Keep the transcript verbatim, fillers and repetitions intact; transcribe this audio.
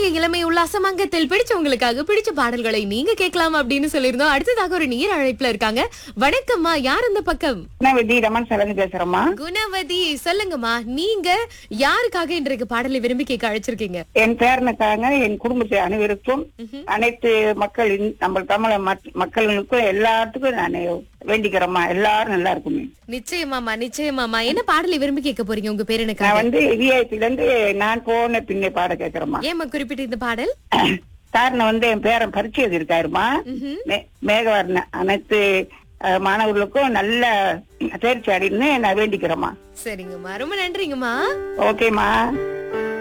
இன்றைய இளமை உல்லாசம் அங்கத்தில் பிடிச்சவங்களுக்காக பிடிச்ச பாடல்களை நீங்க கேட்கலாம் அப்படின்னு சொல்லியிருந்தோம். அடுத்ததாக ஒரு நீர் அழைப்புல இருக்காங்க. வணக்கம்மா, யார் இந்த பக்கம்? குணவதி ரமன் சலந்து பேசுறேம்மா. குணவதி, சொல்லுங்கம்மா, நீங்க யாருக்காக இன்றைக்கு பாடலை விரும்பி கேட்க அழைச்சிருக்கீங்க? என் பேரனுக்காக, என் குடும்பத்தை அனைவருக்கும், அனைத்து மக்களின் நம்ம தமிழ மக்களுக்கும் எல்லாத்துக்கும் நான் வேண்டிக்கிறேம்மா, எல்லாரும் நல்லா இருக்குமே. நிச்சயமாமா, நிச்சயமாமா. என்ன பாடலை விரும்பி கேட்க போறீங்க உங்க பேரனுக்காக? நான் வந்து விஐபில இருந்து நான் போன பின்னே பாட கேக்குறேம்மா. ஏமா குறிப்பிட்ட இந்த பாடல்? காரணம் வந்து என் பேரன் பரிச்சை எழுதியிருக்காருமா. மேகவர்ண அனைத்து மாணவர்களுக்கும் நல்ல தேர்ச்சி அடைன்னு நான் வேண்டிக்கிறேம்மா. சரிங்கம்மா, ரொம்ப நன்றிங்கம்மா. ஓகேம்மா.